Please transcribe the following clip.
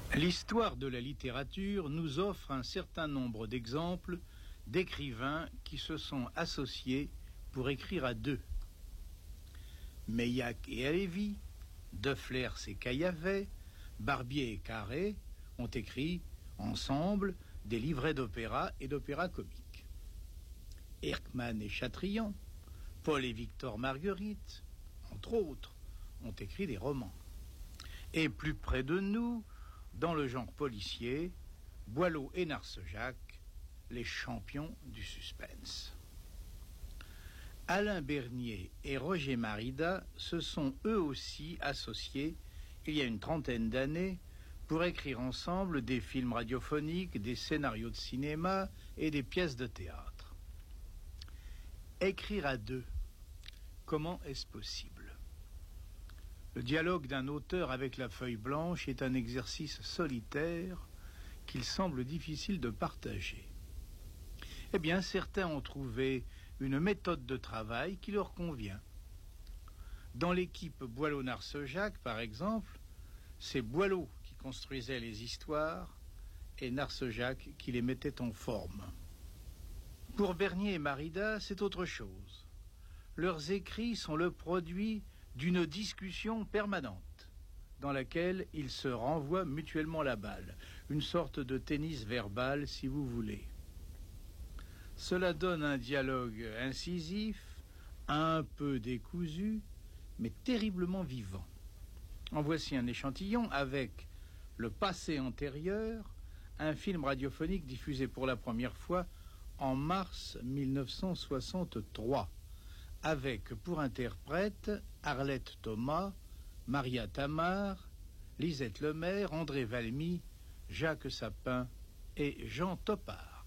L'histoire de la littérature nous offre un certain nombre d'exemples d'écrivains qui se sont associés pour écrire à deux. Meillac et Halévy, De Flers et Caillavet, Barbier et Carré ont écrit ensemble des livrets d'opéra et d'opéra comique. Erckmann et Chatrian, Paul et Victor Marguerite, entre autres, ont écrit des romans. Et plus près de nous, dans le genre policier, Boileau et Narcejac, les champions du suspense. Alain Bernier et Roger Marida se sont eux aussi associés, il y a une trentaine d'années, pour écrire ensemble des films radiophoniques, des scénarios de cinéma et des pièces de théâtre. Écrire à deux, comment est-ce possible ? Le dialogue d'un auteur avec la feuille blanche est un exercice solitaire qu'il semble difficile de partager. Eh bien, certains ont trouvé une méthode de travail qui leur convient. Dans l'équipe Boileau-Narcejac, par exemple, c'est Boileau qui construisait les histoires et Narcejac qui les mettait en forme. Pour Bernier et Marida, c'est autre chose. Leurs écrits sont le produit d'une discussion permanente dans laquelle ils se renvoient mutuellement la balle, une sorte de tennis verbal si vous voulez. Cela donne un dialogue incisif, un peu décousu, mais terriblement vivant. En voici un échantillon avec Le passé antérieur, un film radiophonique diffusé pour la première fois en mars 1963. Avec pour interprètes Arlette Thomas, Maria Tamar, Lisette Lemaire, André Valmy, Jacques Sapin et Jean Topard.